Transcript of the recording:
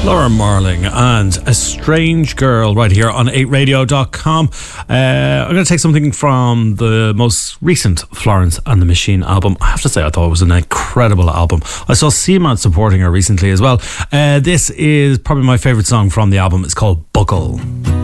Laura Marling and A Strange Girl right here on 8radio.com. I'm going to take something from the most recent Florence and the Machine album. I have to say, I thought it was an incredible album. I saw Seaman supporting her recently as well. This is probably my favourite song from the album. It's called Buckle.